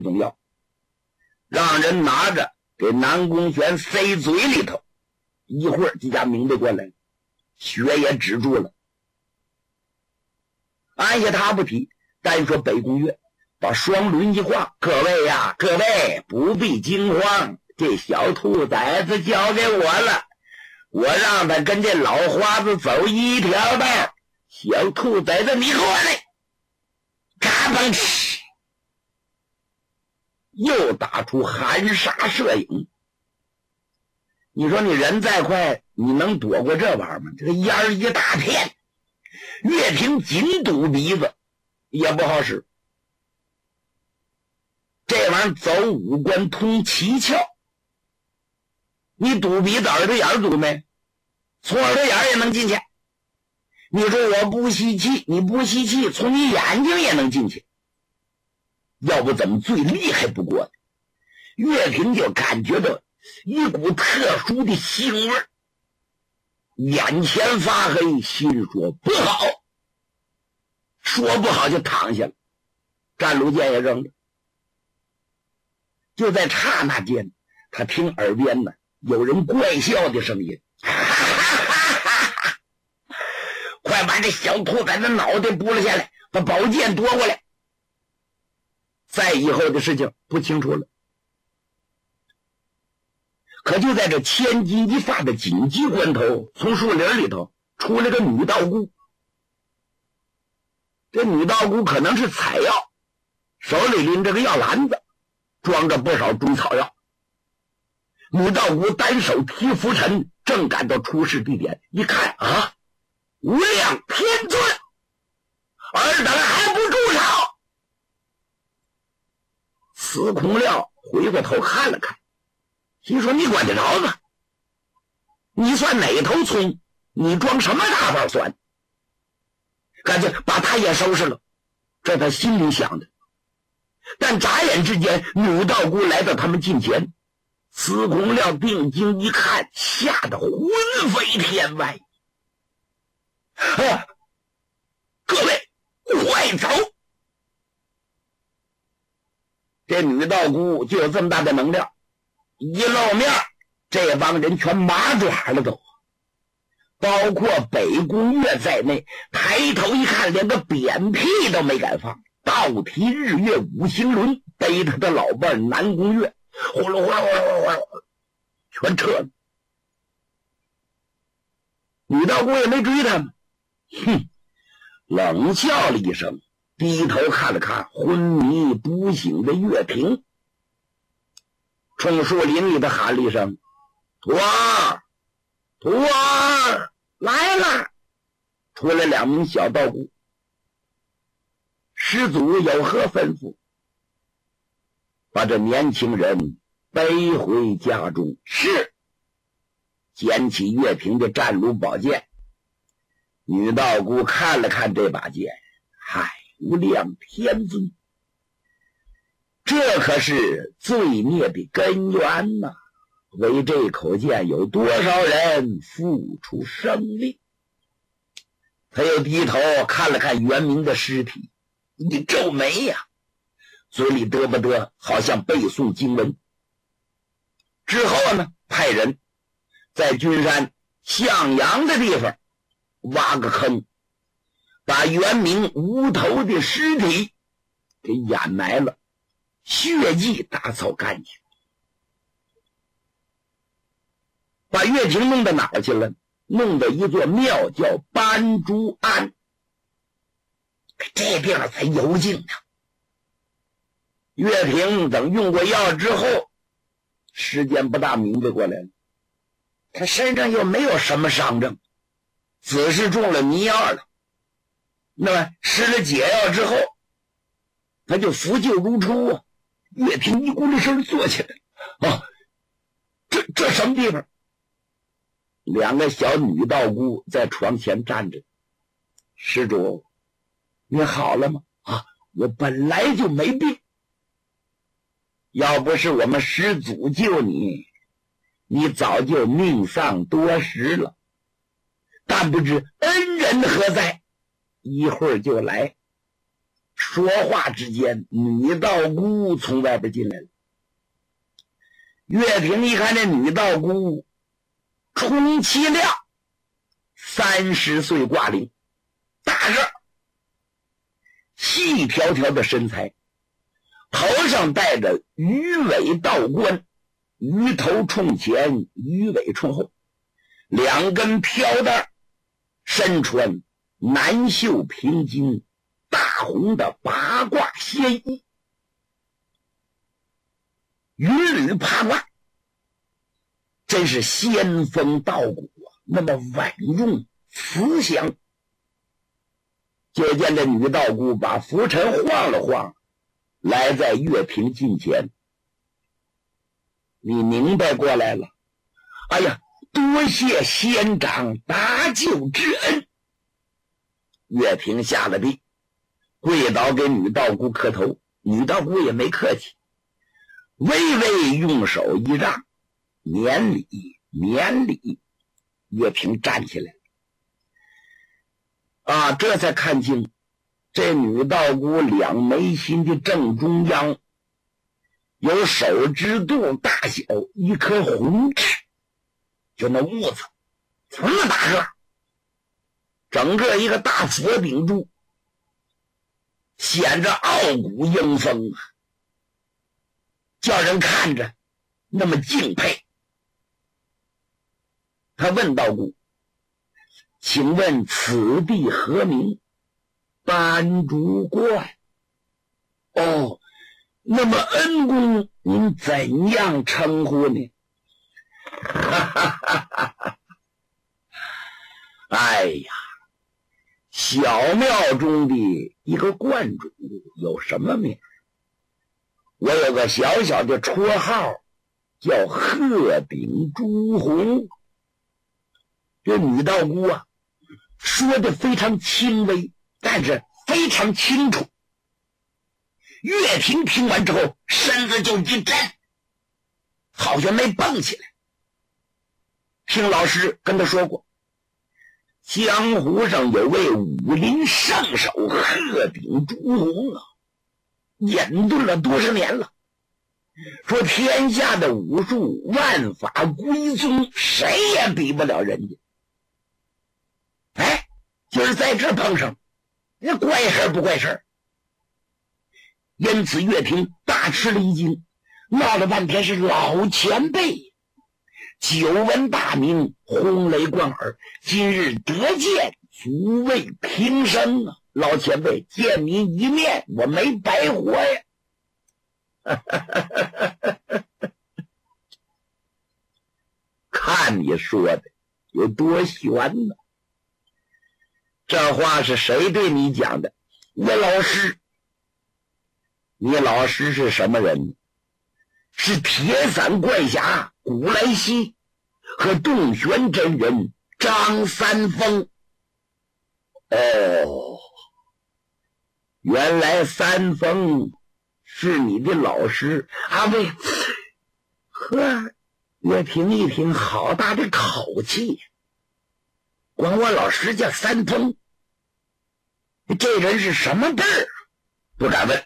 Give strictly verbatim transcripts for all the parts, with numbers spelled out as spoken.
种药，让人拿着给南宫玄塞嘴里头，一会儿就家明白过来，血也止住了。按下他不提，单说北宫月把双轮一晃，各位呀，各位不必惊慌，这小兔崽子交给我了，我让他跟这老花子走一条道。小兔崽子，你过来！嘎嘣哧，又打出含沙射影。你说你人再快，你能躲过这玩意儿吗？这个烟儿一大片，岳平紧堵鼻子，也不好使。这玩意儿走五官通七窍，你堵鼻子耳朵眼儿堵没？从耳朵眼儿也能进去。你说我不吸气，你不吸气，从你眼睛也能进去。要不怎么最厉害不过的？岳平就感觉到一股特殊的腥味儿，眼前发黑，心说不好，说不好就躺下了，战卢剑也扔了。就在刹那间，他听耳边呢有人怪笑的声音，快把这小兔崽子脑袋拨了下来，把宝剑夺过来。再以后的事情不清楚了。可就在这千钧一发的紧急关头，从树林里头出来个女道姑。这女道姑可能是采药，手里拎着个药篮子，装着不少中草药。女道姑单手提拂尘，正赶到出事地点，一看啊，无量天尊，尔等还不住手！司空廖回过头看了看，心说你管得着吗？你算哪头葱？你装什么大碗蒜？干脆把他也收拾了，这他心里想的。但眨眼之间，女道姑来到他们近前，司空廖定睛一看，吓得魂飞天外。啊！各位快走！这女道姑就有这么大的能量，一露面，这帮人全麻爪了都，包括北宫月在内，抬头一看，连个扁屁都没敢放。倒提日月五行轮背他的老伴南宫月，呼噜呼噜呼噜呼噜，全撤了。女道姑也没追他们，哼，冷笑了一声，低头看了看昏迷不醒的岳平，冲树林里的喊了一声：“徒儿，徒儿来了！”出来两名小道姑。师祖有何吩咐？把这年轻人背回家中。是。捡起岳平的战卢宝剑，女道姑看了看这把剑，嗨，无量天尊，这可是罪孽的根源呐！为这口剑，有多少人付出生命？他又低头看了看袁明的尸体，你皱眉呀、啊，嘴里嘚不嘚，好像背诵经文。之后呢，派人在君山向阳的地方挖个坑，把袁明无头的尸体给掩埋了，血迹打扫干净。把岳平弄到哪儿去了？弄到一座庙叫斑竹庵，这地方才幽静呢。岳平等用过药之后，时间不大明白过来了，他身上又没有什么伤症，只是中了迷药了。那么吃了解药之后，他就扶柩如初啊。岳平一咕噜声坐起来，啊，这这什么地方？两个小女道姑在床前站着。施主，你好了吗？啊，我本来就没病，要不是我们师祖救你，你早就命丧多时了。但不知恩人何在，一会儿就来。 说话之间，女道姑从外边进来了。岳平一看这女道姑，充其量三十岁挂龄，大个，细条条的身材，头上戴着鱼尾道冠，鱼头冲前，鱼尾冲后，两根飘带，身穿南绣平金大红的八卦仙衣，云履帕褂，真是仙风道骨啊，那么稳重慈祥。就见这女道姑把拂尘晃了晃，来在岳平近前。你明白过来了？哎呀，多谢仙长搭救之恩。岳平下了地，跪倒给女道姑磕头。女道姑也没客气，微微用手一让，免礼免礼。岳平站起来啊，这才看清这女道姑两眉心的正中央有手指肚大小一颗红痣，就那痦子这么大个，整个一个大佛顶柱，显着傲骨英风啊，叫人看着那么敬佩。他问道姑，请问此地何名？斑竹观。哦，那么恩公您怎样称呼呢？哎呀，小庙中的一个观主有什么名？我有个小小的绰号，叫鹤顶朱红。这女道姑啊，说的非常轻微，但是非常清楚。岳平听完之后，身子就一震，好像没蹦起来。听老师跟他说过，江湖上有位武林圣手鹤顶朱红啊，隐遁了多少年了。说天下的武术万法归宗，谁也比不了人家。哎，就是在这碰上，那怪事不怪事？因此岳平大吃了一惊，闹了半天是老前辈，久闻大名，轰雷贯耳，今日得见，足为平生啊！老前辈，见您一面，我没白活呀！看你说的有多玄呢？这话是谁对你讲的？我老师。你老师是什么人？是铁伞怪侠古来稀和洞玄真人张三丰。哦，原来三丰是你的老师啊！喂，呵，岳平一听，好大的口气，管我老师叫三丰，这人是什么辈儿？不敢问。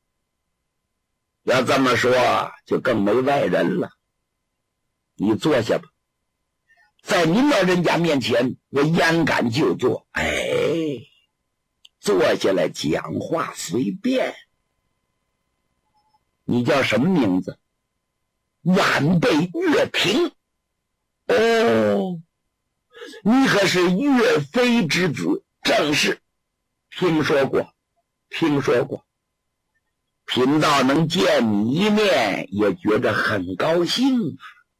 要这么说，就更没外人了。你坐下吧，在您老人家面前，我焉敢就坐？哎，坐下来讲话随便。你叫什么名字？晚辈岳平。哦，你可是岳飞之子？正是，听说过，听说过。贫道能见你一面，也觉得很高兴。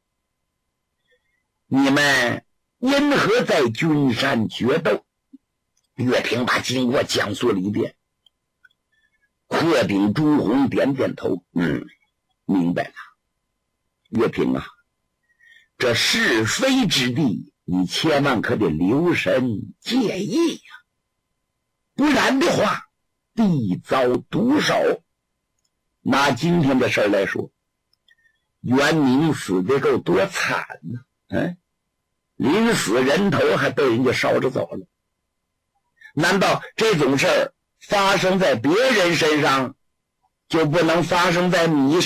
你们因何在君山决斗？岳平把经过讲述了一遍。鹤顶朱红点点头，嗯，明白了。岳平啊，这是非之地，你千万可得留神戒意呀、啊，不然的话，必遭毒手。拿今天的事来说，袁明死得够多惨呢、啊！嗯，临死人头还被人家烧着走了。难道这种事儿发生在别人身上，就不能发生在你